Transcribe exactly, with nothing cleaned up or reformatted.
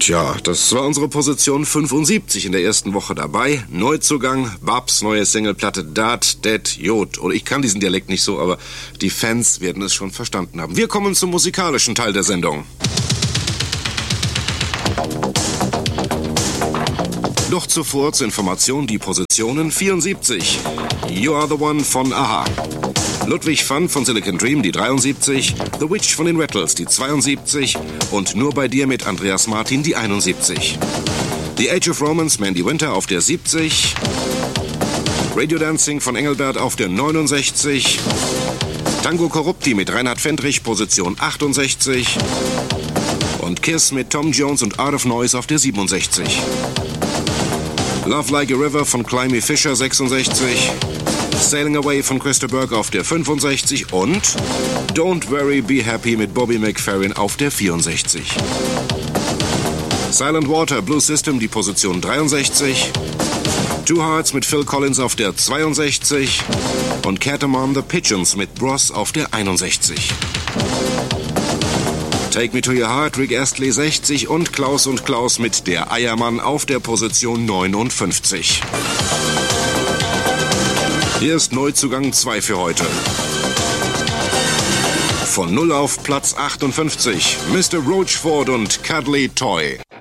Tja, das war unsere Position fünfundsiebzig in der ersten Woche dabei. Neuzugang, Babs neue Singleplatte Dat, Det, Jod. Und ich kann diesen Dialekt nicht so, aber die Fans werden es schon verstanden haben. Wir kommen zum musikalischen Teil der Sendung. Doch zuvor zur Information die Positionen vierundsiebzig. You Are the One von Aha. Ludwig van von Silicon Dream, die dreiundsiebzig, The Witch von den Rattles, die zweiundsiebzig und Nur bei dir mit Andreas Martin, die einundsiebzig. The Age of Romance, Mandy Winter auf der siebzig, Radio Dancing von Engelbert auf der neunundsechzig, Tango Corrupti mit Reinhard Fendrich, Position achtundsechzig und Kiss mit Tom Jones und Art of Noise auf der siebenundsechzig. Love Like a River von Climby Fisher, sechsundsechzig, Sailing Away von Christa Burke auf der fünfundsechzig und Don't Worry, Be Happy mit Bobby McFerrin auf der vierundsechzig. Silent Water, Blue System, die Position dreiundsechzig, Two Hearts mit Phil Collins auf der zweiundsechzig und Catamount the Pigeons mit Bros auf der einundsechzig. Take Me to Your Heart, Rick Astley sechzig und Klaus und Klaus mit Der Eiermann auf der Position neunundfünfzig. Hier ist Neuzugang zwei für heute. Von null auf Platz achtundfünfzig, Mister Roachford und Cuddly Toy.